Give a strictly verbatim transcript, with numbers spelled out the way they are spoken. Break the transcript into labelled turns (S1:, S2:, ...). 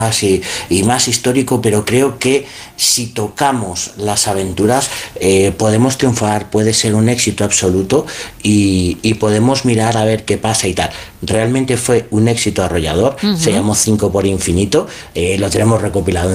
S1: Y, y más histórico, pero creo que si tocamos las aventuras eh, podemos triunfar, puede ser un éxito absoluto y, y podemos mirar a ver qué pasa y tal. Realmente fue un éxito arrollador, se
S2: Ujú.
S1: llamó Cinco por Infinito, eh, lo tenemos recopilado